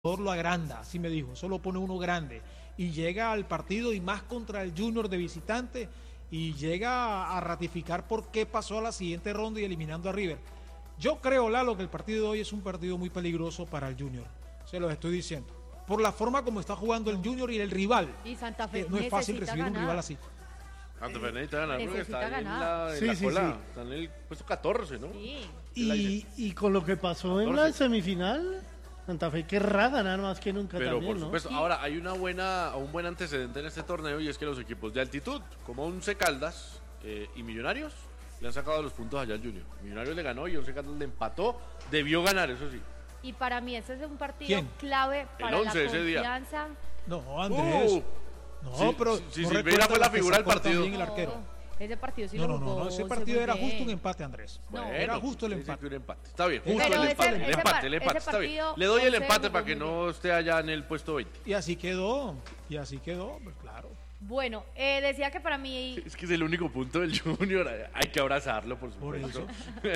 lo agranda, así me dijo, solo pone uno grande y llega al partido y más contra el Junior de visitante y llega a ratificar por qué pasó a la siguiente ronda y eliminando a River. Yo creo, Lalo, que el partido de hoy es un partido muy peligroso para el Junior, se los estoy diciendo, por la forma como está jugando el Junior y el rival. Y Santa Fe no es fácil recibir ganar. Un rival así. Santa Fe necesita ganar porque está en la Sí. cola, está en el puesto 14, ¿no? Sí. Y con lo que pasó en la semifinal, Santa Fe querrá ganar más que nunca. Pero también, por ¿no? supuesto, ahora hay un buen antecedente en este torneo y es que los equipos de altitud, como Once Caldas y Millonarios, le han sacado los puntos allá al Junior. Millonarios le ganó y Once Caldas le empató, debió ganar, eso sí. Y para mí ese es un partido ¿Quién? clave para El 11 la ese día. confianza. No, Andrés. No, Sí, pero sí, no Silveira fue la que figura del sacó partido. también el arquero. Ese partido sí No, lo jugó. ese Once partido muy era bien. justo un empate, Andrés. Bueno, Era justo el sí, empate. un empate. Está bien, justo Pero el ese- empate. ese El empate, ese está bien. partido, Le doy el Once empate jugó para que muy no esté allá en el puesto 20. Y así quedó, pues claro. Bueno, decía que para mí Es que es el único punto del Junior, hay que abrazarlo, por Por supuesto. eso.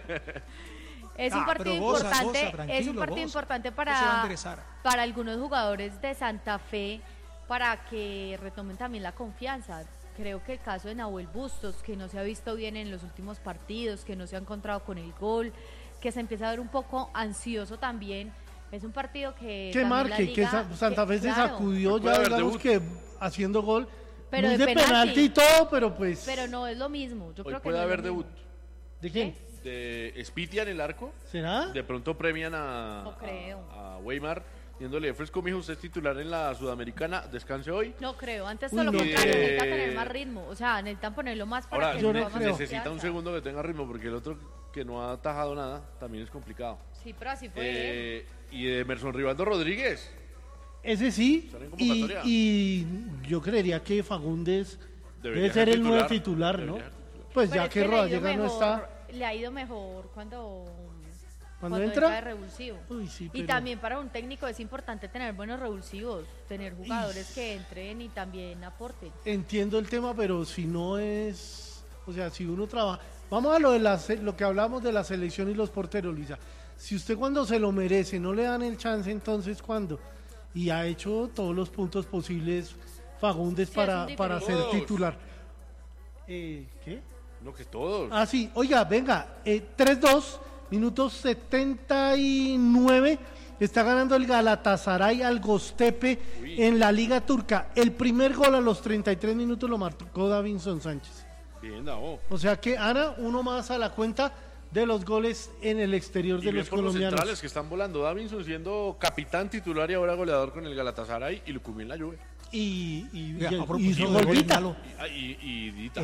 es un partido pero goza, importante, goza, tranquilo, es un partido goza. importante Eso va a para enderezar. algunos jugadores de Santa Fe para que retomen también la confianza. Creo que el caso de Nahuel Bustos, que no se ha visto bien en los últimos partidos, que no se ha encontrado con el gol, que se empieza a ver un poco ansioso también. Es un partido que Que también la marque, que liga- Santa Fe se claro, sacudió Puede ya, haber digamos debut. que haciendo gol, Pero muy de de penalti. penalti y todo, pero pues... pero no es lo mismo. Yo Hoy creo que puede no es haber lo debut mismo. ¿De quién? de Spitia en el arco. ¿Será? De pronto premian No creo. a Weimar, diciéndole, fresco, mijo, usted es titular en la Sudamericana, descanse hoy. No creo, antes Uy, todo lo no contrario, creo. necesita tener más ritmo, o sea, necesitan ponerlo más para Ahora, que yo no coja más creo. necesita un confianza. segundo que tenga ritmo, porque el otro que no ha atajado nada también es complicado. Sí, pero así fue. Y de Emerson Rivaldo Rodríguez. Ese sí, Sale en y, convocatoria. y yo creería que Fagundes Debería debe ser ser el nuevo titular. titular, ¿no? Debería ser titular. Pues Pero ya es que le ha ido Rodallega no mejor- está, Le ha ido mejor cuando cuando entra entra... de revulsivo. Uy, sí, Y pero- también para un técnico es importante tener buenos revulsivos, tener jugadores que entren y también aporten. Entiendo el tema, pero si no es, o sea, si uno trabaja, vamos a lo de lo que hablamos de la selección y los porteros, Luisa. Si usted cuando se lo merece no le dan el chance, entonces ¿cuándo? Y ha hecho todos los puntos posibles Fagundes Sí, para es un ser diferente. titular. ¿Qué? No, que todos. Ah, sí, oiga, venga, 3-2, minutos 79, está ganando el Galatasaray al Göztepe en la Liga Turca. El primer gol a los 33 minutos lo marcó Davinson Sánchez. Bien, Davo. O sea que, Ana, uno más a la cuenta de los goles en el exterior Y de bien los por los colombianos. centrales que están volando. Davinson siendo capitán titular y ahora goleador con el Galatasaray y Lucumí en la Juve. Y Oiga, a propósito hizo de gol, golita. Lalo, Y Dita.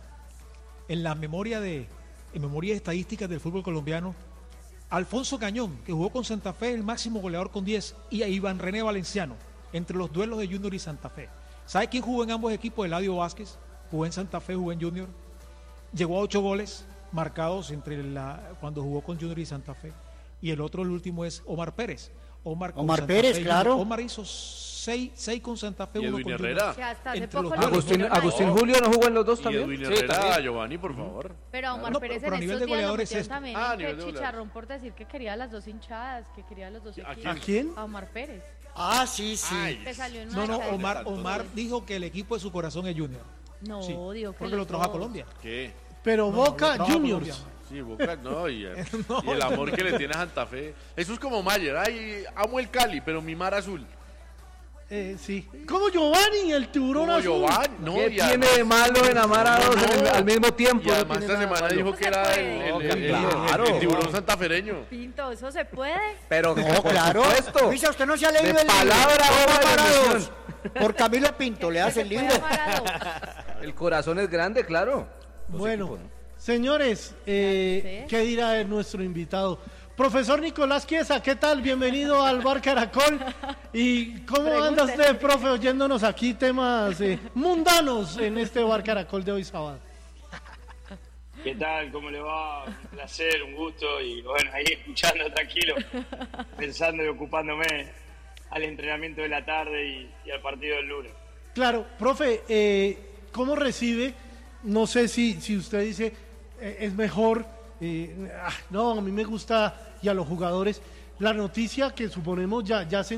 en la memoria estadísticas del fútbol colombiano, Alfonso Cañón, que jugó con Santa Fe, el máximo goleador con 10, y a Iván René Valenciano, entre los duelos de Junior y Santa Fe. ¿Sabe quién jugó en ambos equipos? Eladio Vázquez, jugó en Santa Fe, jugó en Junior, llegó a 8 goles marcados cuando jugó con Junior y Santa Fe, y el último es Omar Pérez. Omar Omar Pérez, claro. Omar hizo 6 con Santa Fe, Y 1 Edwin con Herrera. Junior. Que hasta hace Entre poco los lo dos. pusieron ahí. Agustín Julio no jugó en los dos Y también. Edwin Sí, Herrera, también. Giovanni, por favor. Pero a Omar No, Pérez pero a en nivel estos de días lo goleadores metieron es- también Ah, en nivel que de chicharrón por decir que quería las dos hinchadas, que quería los dos ¿A equipos. quién? ¿A quién? A Omar Pérez. Ah, sí, sí. Ay, Que salió en No, una no, declaración. Omar dijo que el equipo de su corazón es Junior. No, Sí, digo que porque lo los trajo a dos. Colombia. ¿Qué? Pero Boca lo trajo a Juniors. Colombia. Sí, Boca, no, y No, el amor que le tiene a Santa Fe. Eso es como Mayer. Ay, amo el Cali, pero mi mar azul. Sí. Como Giovanni, el tiburón Como azul. Giovanni, no, ¿Qué y tiene además- de malo en amar a dos al mismo tiempo? Y además No esta tiene nada semana de dijo malo. que era Claro. el tiburón santafereño. Pinto, ¿eso se puede? Pero No, por claro. supuesto. Luisa, usted no se ha leído De el libro. palabra a Toma obra de para emoción. dos. Por Camilo Pinto, le hace el Se puede libro. amar a dos. El corazón es grande, claro. Bueno, equipos, ¿no? señores, sé. ¿qué dirá nuestro invitado? Profesor Nicolás Chiesa, ¿qué tal? Bienvenido al Bar Caracol. ¿Y cómo anda Pregúntele. usted, profe, oyéndonos aquí temas mundanos en este Bar Caracol de hoy sábado? ¿Qué tal? ¿Cómo le va? Un placer, un gusto y bueno, ahí escuchando tranquilo, pensando y ocupándome al entrenamiento de la tarde y al partido del lunes. Claro, profe, ¿cómo recibe? No sé si usted dice es mejor, no, a mí me gusta y a los jugadores la noticia que suponemos ya se